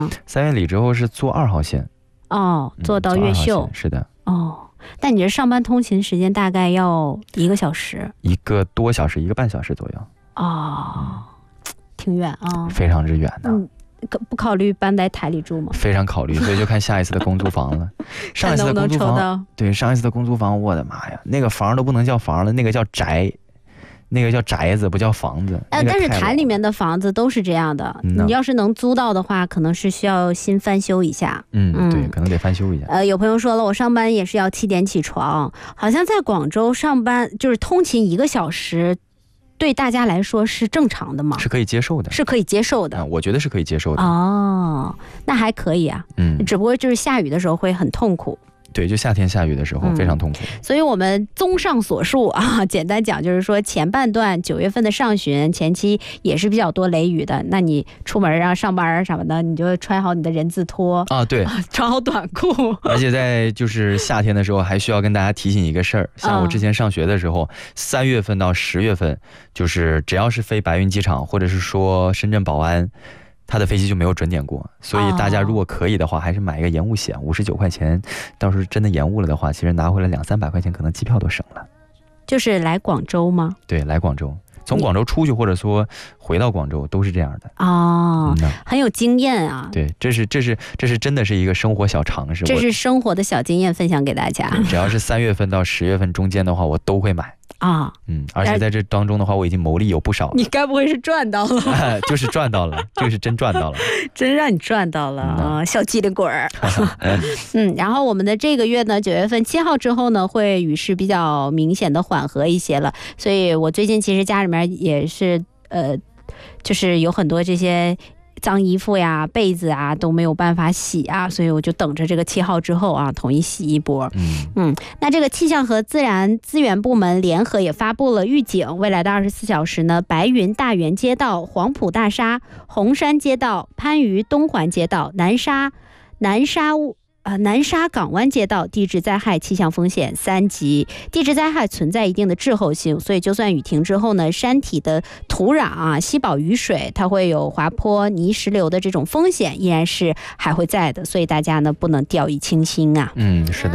3元里之后是坐2号线。 哦，坐到越秀。 是的。 哦，但你这上班通勤时间大概要1个小时 ？1个多小时，1个半小时左右。 哦，挺远啊。 非常之远的。 不考虑搬来台里住吗？ 非常考虑，所以就看下一次的公租房了。上一次的公租房，对，上一次的公租房，我的妈呀，那个房都不能叫房了，那个叫宅，那个叫宅子，不叫房子。 但是台里面的房子都是这样的，你要是能租到的话，可能是需要新翻修一下。 对，可能得翻修一下。 有朋友说了，我上班也是要7点起床，好像在广州上班就是通勤1个小时。对大家来说是正常的吗？ 是可以接受的， 是可以接受的。 我觉得是可以接受的。 哦，那还可以啊。只不过就是下雨的时候会很痛苦。 对，就夏天下雨的时候非常痛苦。 所以我们综上所述啊，简单讲就是说，前半段9月份的上旬前期也是比较多雷雨的。那你出门啊、上班什么的，你就穿好你的人字拖啊，对， 穿好短裤。 而且在就是夏天的时候，还需要跟大家提醒一个事儿，像我之前上学的时候，3月份到10月份，就是只要是飞白云机场或者是说深圳宝安。他的飞机就没有准点过，所以大家如果可以的话，还是买一个延误险，59块钱。到时候真的延误了的话，其实拿回来200-300块钱，可能机票都省了。 就是来广州吗？ 对，来广州，从广州出去或者说回到广州都是这样的。 很有经验啊。 对，这是真的是一个生活小常识。 这是生活的小经验分享给大家。 只要是3月份到10月份中间的话，我都会买。而且在这当中的话，我已经牟利有不少了。 你该不会是赚到了？ 就是赚到了，这个是真赚到了， 真让你赚到了啊！小机灵鬼儿。然后我们的这个月呢，9月份7号之后呢，会雨势比较明显的缓和一些了。所以我最近其实家里面也是就是有很多这些脏衣服呀、被子啊都没有办法洗啊，所以我就等着这个7号之后啊，统一洗一波。那这个气象和自然资源部门联合也发布了预警，未来的24小时呢，白云大园街道、黄埔大沙、红山街道、番禺东环街道、南沙港湾街道地质灾害气象风险3级，地质灾害存在一定的滞后性，所以就算雨停之后呢，山体的土壤啊吸饱雨水，它会有滑坡、泥石流的这种风险依然是还会在的，所以大家呢不能掉以轻心啊。 是的。